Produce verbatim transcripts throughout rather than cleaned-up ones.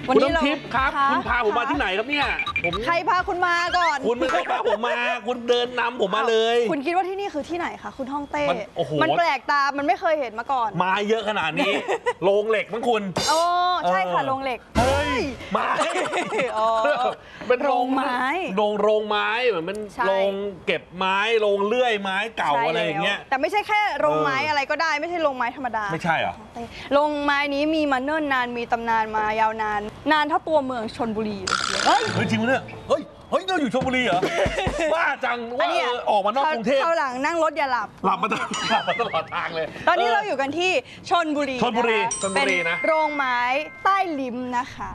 คุณน้ำทิพย์ครับคุณพาผมมาที่ไหนครับเนี่ยผมใครพาคุณมาก่อนคุณไม่ได้พาผมมาคุณเดินนำผมมาเลยคุณคิดว่าที่นี่คือที่ไหนคะคุณฮ่องเต้โอ้โหมันแปลกตามันไม่เคยเห็นมาก่อนไม้เยอะขนาดนี้โรงเหล็กมั้งคุณโอ้ใช่ค่ะโรงเหล็กเฮ้ยไม้เป็นโรงไม้โรงโรงไม้เหมือนเป็นโรงเก็บไม้โรงเลื่อยไม้เก่าอะไรอย่างเงี้ยแต่ไม่ใช่แค่โรงไม้อะไรก็ได้ไม่ใช่โรงไม้ธรรมดาไม่ใช่เหรอโรงไม้นี้มีมาเนิ่นนานมีตำนานมายาวนานนานเท่าตัวเมืองชลบุรีเฮ้ยจริงไหมเนี่ยเฮ้ยเฮ้ยเราอยู่ชลบุรีเหรอว่าจังว่าออกมานอกกรุงเทพคราวหลังนั่งรถอย่าหลับหลับมาตลอดหลับมาตลอดทางเลยตอนนี้เราอยู่กันที่ชลบุรีชลบุรีชลบุรีนะโรงไม้ใต้ลิ้มนะคะ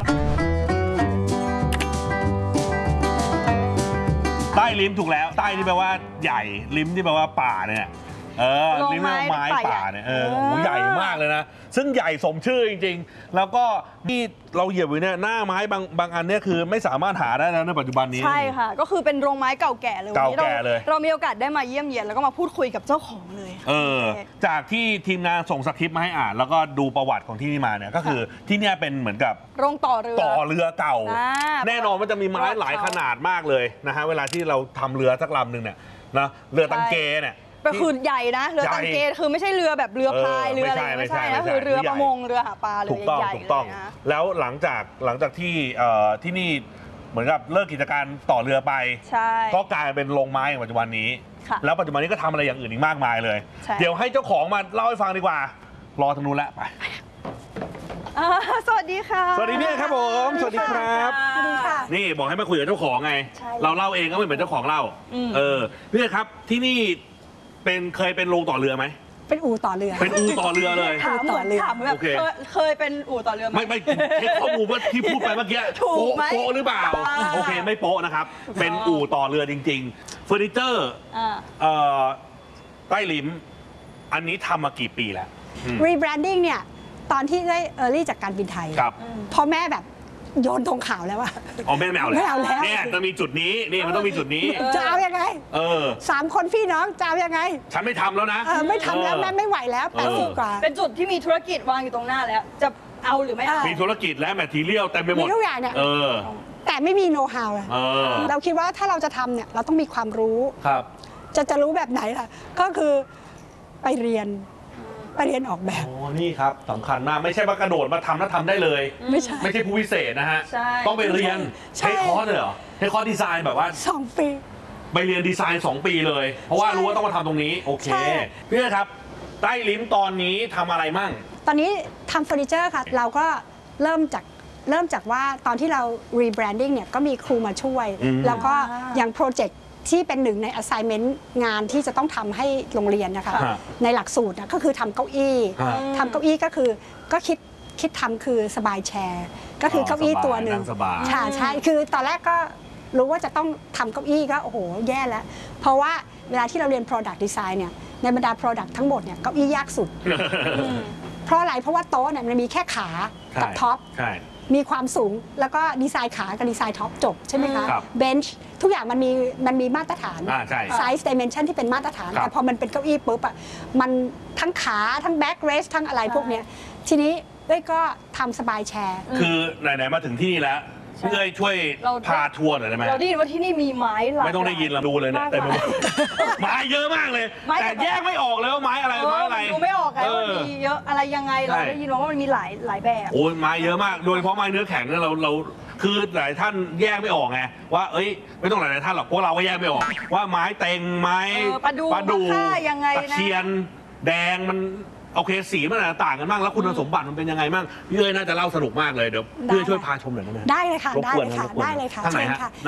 ใต้ลิ้มถูกแล้วใต้ที่แปลว่าใหญ่ลิ้มที่แปลว่าป่าเนี่ยเออลิ้มไม้ไม้ป่าเนี่ยเออโหใหญ่มากเลยนะซึ่งใหญ่สมชื่อจริงๆแล้วก็ที่เราเหยียบอยู่เนี่ยหน้าไม้บางบางอันเนี่ยคือไม่สามารถหาได้แล้วในปัจจุบันนี้ใช่ค่ะก็คือเป็นโรงไม้เก่าแก่เลยเก่าแก่เลยเรามีโอกาสได้มาเยี่ยมเยียนแล้วก็มาพูดคุยกับเจ้าของเลยเออจากที่ทีมงานส่งสคริปต์มาให้อ่านแล้วก็ดูประวัติของที่นี่มาเนี่ยก็คือที่เนี่ยเป็นเหมือนกับโรงต่อเรือต่อเรือเก่าแน่นอนมันจะมีไม้หลายขนาดมากเลยนะฮะเวลาที่เราทำเรือสักลำหนึ่งเนี่ยนะเรือตังเกเนี่ยก็คือใหญ่นะเรือตังเกคือไม่ใช่เรือแบบเรือพายเรืออะไรไม่ใช่นะคือเรือประมงเรือหาปลาเรือใหญ่ถูกต้องแล้วหลังจากหลังจากที่ที่นี่เหมือนกับเลิกกิจการต่อเรือไปก็กลายเป็นโรงไม้ในปัจจุบันนี้แล้วปัจจุบันนี้ก็ทำอะไรอย่างอื่นอีกมากมายเลยเดี๋ยวให้เจ้าของมาเล่าให้ฟังดีกว่ารอทางนู้นแล้วไปสวัสดีค่ะสวัสดีพี่ครับผมสวัสดีครับสวัสดีค่ะนี่บอกให้มาคุยกับเจ้าของไงเราเล่าเองก็ไม่เหมือนเจ้าของเล่าเออพี่ครับที่นี่เป็นเคยเป็นโรงต่อเรือไหมเป็นอู่ต่อเรือเป็นอู่ต่อเรือเลยถามต่อเรือถามแบบเคยเป็นอู่ต่อเรือไหมไม่ไม่เช็คข้อมูลว่าที่พูดไปเมื่อกี้โป๊ะโป๊ะหรือเปล่าโอเคไม่โป๊ะนะครับเป็นอู่ต่อเรือจริงๆเฟอร์นิเจอร์ใต้ลิ้มอันนี้ทำมากี่ปีแล้วรีแบรนดิ้งเนี่ยตอนที่ได้เออร์ลี่จากการบินไทยพอแม่แบบโยนธงขาวแล้วว่าอ๋อแม่ไม่เอาแล้วเนี่ยจะมีจุดนี้นี่มันต้องมีจุดนี้จะเอายังไงเออสามคนพี่น้องจะเอายังไงฉันไม่ทำแล้วนะเออไม่ทำแล้วแม่ไม่ไหวแล้วแปดสิบกว่าเป็นจุดที่มีธุรกิจวางอยู่ตรงหน้าแล้วจะเอาหรือไม่เอามีธุรกิจและแมททีเรียลเต็มไปหมดมีทุกอย่างเนี่ยเออแต่ไม่มีโน้ตฮาวเลยเราคิดว่าถ้าเราจะทำเนี่ยเราต้องมีความรู้ครับจะจะรู้แบบไหนล่ะก็คือไปเรียนไปเรียนออกแบบอ๋อนี่ครับสำคัญมากไม่ใช่ว่ากระโดดมาทำแล้วทำได้เลยไม่ใช่ไม่ใช่ผู้พิเศษนะฮะต้องไปเรียนเทคคอร์สเลยเหรอเทคคอร์สดีไซน์แบบว่าสองปีไปเรียนดีไซน์สองปีเลยเพราะว่ารู้ว่าต้องมาทำตรงนี้โอเคพี่ครับใต้ลิ้มตอนนี้ทำอะไรมั่งตอนนี้ทำเฟอร์นิเจอร์ค่ะเราก็เริ่มจากเริ่มจากว่าตอนที่เรารีแบรนดิ้งเนี่ยก็มีครูมาช่วยแล้วก็อย่างโปรเจกต์ที่เป็นหนึ่งใน assignment งานที่จะต้องทำให้โรงเรียนนะคะในหลักสูตรนะก็คือทำเก้าอี้ทำเก้าอี้ก็คือก็คิดคิดทำคือสบายแชร์ก็คือเก้าอี้ตัวหนึ่งใช่ใช่คือตอนแรกก็รู้ว่าจะต้องทำเก้าอี้ก็โอ้โหแย่แล้วเพราะว่าเวลาที่เราเรียน product design เนี่ยในบรรดา product ทั้งหมดเนี่ยเก้าอี้ยากสุดเพราะอะไรเพราะว่าโต๊ะเนี่ยมันมีแค่ขากับท็อปมีความสูงแล้วก็ดีไซน์ขากับดีไซน์ท็อปจบใช่ไหมคะเบนช์ทุกอย่างมันมีมันมีมาตรฐานไซส์ดิเมนชันที่เป็นมาตรฐานแต่พอมันเป็นเก้าอี้ปุ๊บอ่ะมันทั้งขาทั้งแบ็กเรสทั้งอะไรพวกเนี้ยทีนี้เอ้ยก็ทำสบายแชร์คือไหนๆมาถึงที่นี่แล้วพี่เอ้ยช่วยพาทัวร์หน่อยได้ไหมเราได้ยินว่าที่นี่มีไม้หลายไม่ต้องได้ยินเราดูเลยเนี่ยแต่ไม้เยอะมากเลยแต่แยกไม่ออกเลยว่าไม้อะไรไม้อะไรดูไม่ออกไงว่ามีเยอะอะไรยังไงเราได้ยินว่ามันมีหลายหลายแบบโอ้ยไม้เยอะมากโดยเฉพาะไม้เนื้อแข็งเนี่ยเราเราคือหลายท่านแยกไม่ออกไงว่าเอ้ยไม่ต้องหลายท่านหรอกพวกเราก็แยกไม่ออกว่าไม้เต็งไม้ปลาดูปลาดูยังไงตะเคียนแดงมันโอเคสีมันต่างกันบ้างแล้วคุณสมบัติมันเป็นยังไงบ้างพี่เอ้ยน่าจะเล่าสนุกมากเลยเดี๋ยวพี่เอ้ยช่วยพาชมหน่อยได้ไหมได้เลยค่ะได้เลยค่ะได้เลยค่ะทางไหนฮะ